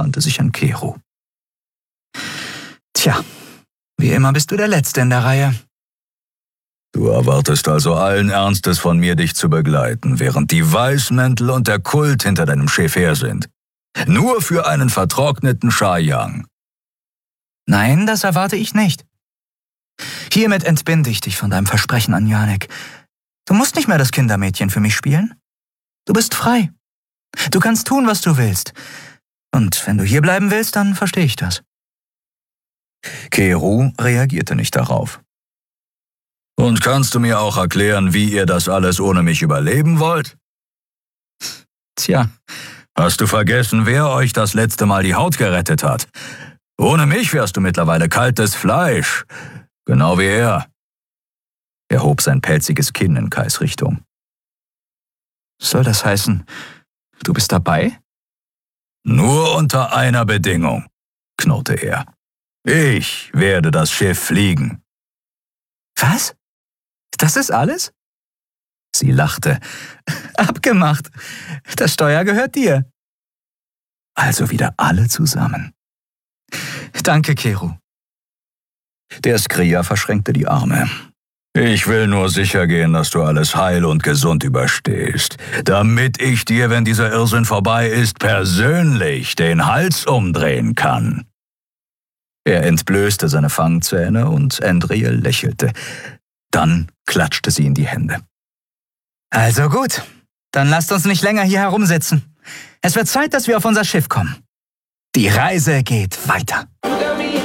wandte sich an Kero. Tja, wie immer bist du der Letzte in der Reihe. Du erwartest also allen Ernstes von mir, dich zu begleiten, während die Weißmäntel und der Kult hinter deinem Chef her sind. Nur für einen vertrockneten Shayang. Nein, das erwarte ich nicht. Hiermit entbinde ich dich von deinem Versprechen an Janek. Du musst nicht mehr das Kindermädchen für mich spielen. Du bist frei. Du kannst tun, was du willst. Und wenn du hier bleiben willst, dann verstehe ich das. Kero reagierte nicht darauf. Und kannst du mir auch erklären, wie ihr das alles ohne mich überleben wollt? Tja. Hast du vergessen, wer euch das letzte Mal die Haut gerettet hat? Ohne mich wärst du mittlerweile kaltes Fleisch. Genau wie er. Er hob sein pelziges Kinn in Kais Richtung. Soll das heißen, du bist dabei? Nur unter einer Bedingung, knurrte er. Ich werde das Schiff fliegen. Was? Das ist alles? Sie lachte. Abgemacht. Das Steuer gehört dir. Also wieder alle zusammen. Danke, Kero. Der Skria verschränkte die Arme. Ich will nur sicher gehen, dass du alles heil und gesund überstehst, damit ich dir, wenn dieser Irrsinn vorbei ist, persönlich den Hals umdrehen kann. Er entblößte seine Fangzähne und Andriel lächelte. Dann klatschte sie in die Hände. Also gut, dann lasst uns nicht länger hier herumsitzen. Es wird Zeit, dass wir auf unser Schiff kommen. Die Reise geht weiter.